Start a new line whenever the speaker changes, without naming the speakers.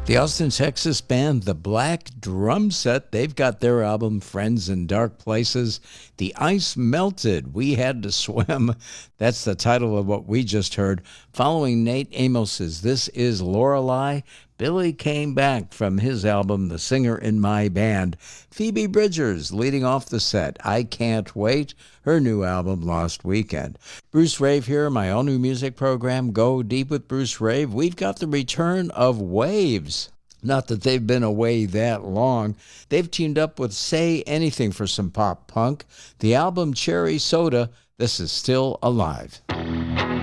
The Austin, Texas band The Black Drum Set, they've got their album Friends in Dark Places. The Ice Melted, We Had to Swim. That's the title of what we just heard. Following Nate Amos's This Is Lorelei, Billy came back from his album The Singer in My Band. Phoebe Bridgers leading off the set, I Can't Wait, her new album Lost Weekend. Bruce Rave here, my all-new music program, Go Deep with Bruce Rave. We've got the return of Waves. Not that they've been away that long. They've teamed up with Say Anything for some pop punk. The album Cherry Soda, this is Still Alive.